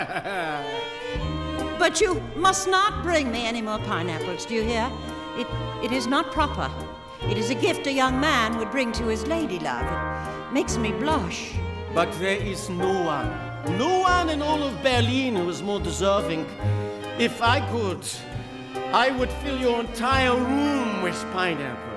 But you must not bring me any more pineapples, do you hear? It is not proper. It is a gift a young man would bring to his lady love. It makes me blush. But there is no one in all of Berlin who is more deserving. If I could, I would fill your entire room with pineapples.